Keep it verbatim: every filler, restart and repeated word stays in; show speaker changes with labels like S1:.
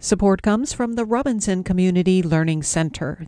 S1: Support comes from the Robinson Community Learning Center.